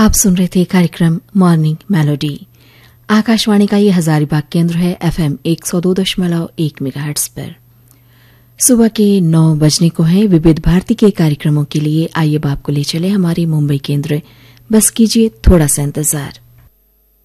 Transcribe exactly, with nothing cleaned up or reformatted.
आप सुन रहे थे कार्यक्रम मॉर्निंग मेलोडी। आकाशवाणी का ये हजारीबाग केंद्र है एफएम एक सौ दो दशमलव एक मेगाहर्ट्ज पर। सुबह के नौ बजने को है। विविध भारती के कार्यक्रमों के लिए आइए अब आपको ले चले हमारे मुंबई केंद्र। बस कीजिए थोड़ा सा इंतजार।